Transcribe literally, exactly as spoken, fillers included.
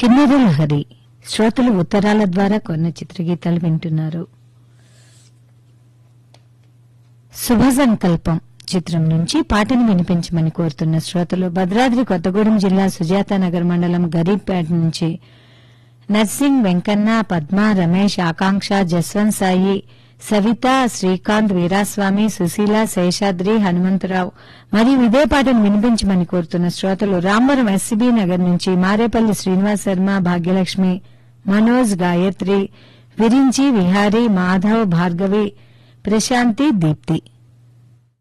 కిన్నెర లహరి శ్రోతలు ఉత్తరాల ద్వారా కొన్న చిత్రగీతాలు వింటున్నారు. శుభ సంకల్పం చిత్రం నుంచి పాటను వినిపించమని కోరుతున్న శ్రోతలు భద్రాద్రి కొత్తగూడెం జిల్లా సుజాతానగర్ మండలం గరీబ్పేట నుంచి నర్సింగ్, వెంకన్న, పద్మ, రమేష్, ఆకాంక్ష, జస్వంత్ సాయి, సవిత, శ్రీకాంత్, వీరాస్వామి, సుశీల, శేషాద్రి, హనుమంతరావు మరియు ఇదే పాటను వినిపించమని కోరుతున్న శ్రోతలు రాంవరం ఎస్సీబీ నగర్ నుంచి మారేపల్లి శ్రీనివాస్ శర్మ, భాగ్యలక్ష్మి, మనోజ్, గాయత్రి, విరించి, విహారీ, మాధవ్, భార్గవి, ప్రశాంతి, దీప్తి.